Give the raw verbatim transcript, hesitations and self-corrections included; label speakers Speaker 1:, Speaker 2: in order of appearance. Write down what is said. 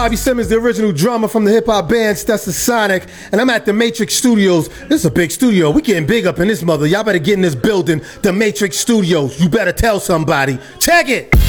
Speaker 1: Bobby Simmons, the original drummer from the hip-hop band Stetsasonic, and I'm at the Matrix Studios. This is a big studio. We getting big up in this mother. Y'all better get in this building, the Matrix Studios. You better tell somebody. Check it!